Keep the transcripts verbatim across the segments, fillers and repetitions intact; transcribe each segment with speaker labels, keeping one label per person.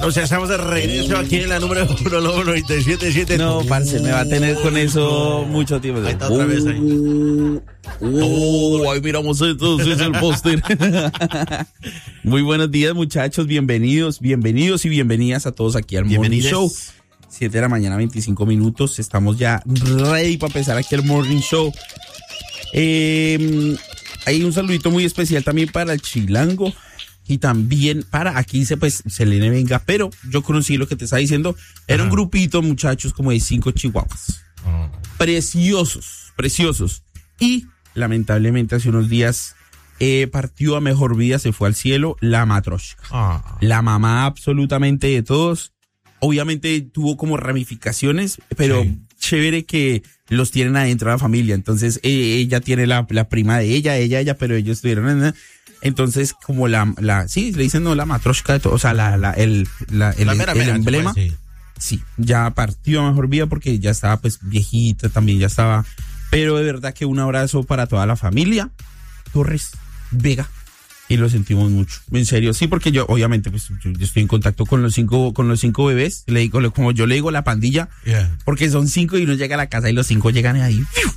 Speaker 1: Bueno, ya estamos de regreso aquí en la número uno, Lobo noventa y siete punto siete.
Speaker 2: No, parce, me va a tener con eso mucho tiempo.
Speaker 1: Ahí está otra vez ahí.
Speaker 2: Oh, ahí miramos esto, ese es el póster. Muy buenos días, muchachos, bienvenidos, bienvenidos y bienvenidas a todos aquí al Morning Show. siete de la mañana, veinticinco minutos, estamos ya ready para empezar aquí el Morning Show. Eh, hay un saludito muy especial también para el Chilango. Y también para aquí se pues Selene Venga, pero yo conocí lo que te estaba diciendo, era un grupito muchachos como de cinco chihuahuas, uh-huh. preciosos, preciosos, y lamentablemente hace unos días eh, partió a mejor vida, se fue al cielo la matroshka, uh-huh. la mamá absolutamente de todos, obviamente tuvo como ramificaciones, pero sí. Chévere que los tienen adentro de la familia, entonces eh, ella tiene la, la prima de ella, ella, ella, pero ellos estuvieron en... en Entonces, como la, la, sí, le dicen no, la matroshka de todo, o sea, la, la, el, la, el, la mera, el mera, emblema, puede, sí. sí, ya partió a mejor vida porque ya estaba pues viejita también, ya estaba, pero de verdad que un abrazo para toda la familia, Torres, Vega, y lo sentimos mucho, en serio, sí, porque yo, obviamente, pues, yo, yo estoy en contacto con los cinco, con los cinco bebés, le digo, como yo le digo, la pandilla, yeah. porque son cinco y uno llega a la casa y los cinco llegan ahí,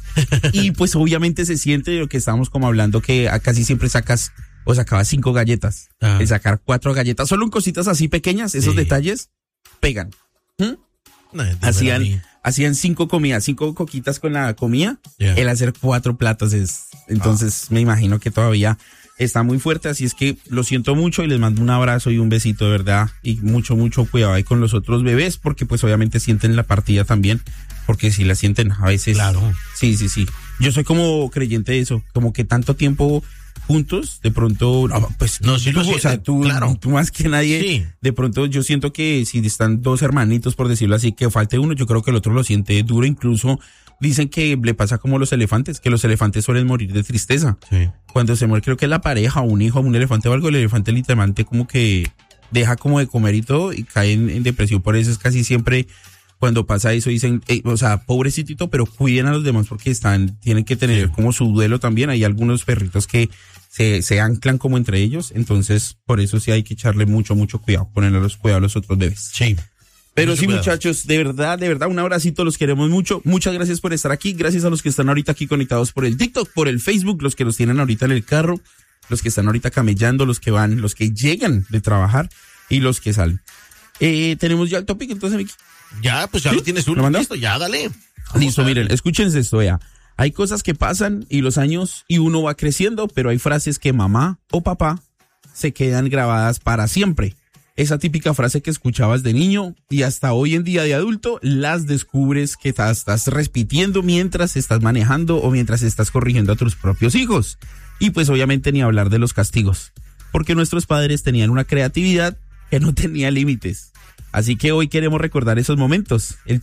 Speaker 2: y pues obviamente se siente de lo que estábamos como hablando, que casi siempre sacas, o sacaba cinco galletas. Ah. El sacar cuatro galletas, solo en cositas así pequeñas, esos sí. detalles pegan. ¿Mm? No, hacían, hacían cinco comidas, cinco coquitas con la comida. Yeah. El hacer cuatro platos es, entonces ah. me imagino que todavía está muy fuerte, así es que lo siento mucho y les mando un abrazo y un besito de verdad y mucho, mucho cuidado ahí con los otros bebés porque pues obviamente sienten la partida también, porque si la sienten a veces.
Speaker 1: Claro.
Speaker 2: Sí, sí, sí. Yo soy como creyente de eso, como que tanto tiempo juntos, de pronto, no, pues
Speaker 1: no, sí,
Speaker 2: tú,
Speaker 1: sí,
Speaker 2: o sea, tú,
Speaker 1: claro.
Speaker 2: tú más que nadie, sí. de pronto yo siento que si están dos hermanitos, por decirlo así, que falte uno, yo creo que el otro lo siente duro, incluso dicen que le pasa como los elefantes, que los elefantes suelen morir de tristeza. Sí. Cuando se muere, creo que es la pareja, un hijo, un elefante o algo, el elefante literalmente como que deja como de comer y todo y cae en, en depresión, por eso es casi siempre... Cuando pasa eso dicen, hey, o sea, pobrecito, pero cuiden a los demás porque están, tienen que tener sí. como su duelo también. Hay algunos perritos que se, se anclan como entre ellos, entonces por eso sí hay que echarle mucho, mucho cuidado, ponerle los cuidados a los otros bebés.
Speaker 1: Sí.
Speaker 2: Pero mucho sí, cuidado. Muchachos, de verdad, de verdad, un abracito, los queremos mucho. Muchas gracias por estar aquí, gracias a los que están ahorita aquí conectados por el TikTok, por el Facebook, los que los tienen ahorita en el carro, los que están ahorita camellando, los que van, los que llegan de trabajar y los que salen. Eh, tenemos ya el topic, entonces, Miki.
Speaker 1: Ya, pues ya ¿Sí? lo tienes uno. ¿Lo listo, ya, dale. Vamos
Speaker 2: listo, miren, escúchense esto ya. Hay cosas que pasan y los años y uno va creciendo, pero hay frases que mamá o papá se quedan grabadas para siempre. Esa típica frase que escuchabas de niño y hasta hoy en día de adulto las descubres que estás, estás repitiendo mientras estás manejando o mientras estás corrigiendo a tus propios hijos. Y pues obviamente ni hablar de los castigos, porque nuestros padres tenían una creatividad que no tenía límites. Así que hoy queremos recordar esos momentos. El